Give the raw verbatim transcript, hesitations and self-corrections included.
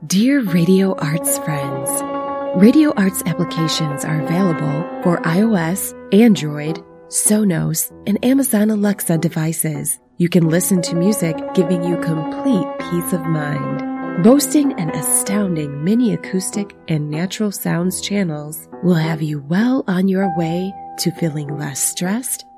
Dear Radio Arts friends, Radio Arts applications are available for iOS, Android, Sonos, and Amazon Alexa devices. You can listen to music giving you complete peace of mind. Boasting an astounding mini acoustic and natural sounds channels will have you well on your way to feeling less stressed